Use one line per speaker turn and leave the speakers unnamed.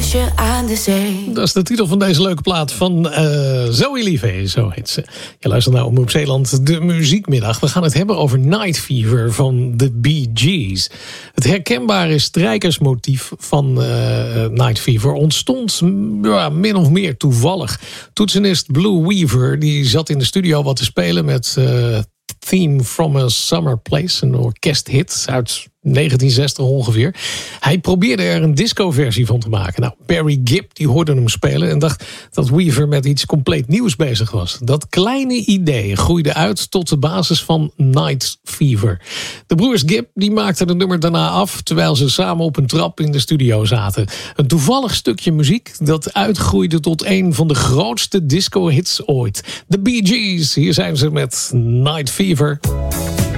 je aan de zee.
Dat is de titel van deze leuke plaat van Zoe Live, zo heet ze. Je luistert naar Omroep Zeeland, de muziekmiddag. We gaan het hebben over Night Fever van de Bee Gees. Het herkenbare strijkersmotief van Night Fever ontstond min of meer toevallig. Toetsenist Blue Weaver die zat in de studio wat te spelen met Theme from a Summer Place, een orkesthit uit 1960 ongeveer. Hij probeerde er een disco-versie van te maken. Nou, Barry Gibb die hoorde hem spelen en dacht dat Weaver met iets compleet nieuws bezig was. Dat kleine idee groeide uit tot de basis van Night Fever. De broers Gibb die maakten het nummer daarna af terwijl ze samen op een trap in de studio zaten. Een toevallig stukje muziek dat uitgroeide tot een van de grootste disco-hits ooit. De Bee Gees, hier zijn ze met Night Fever.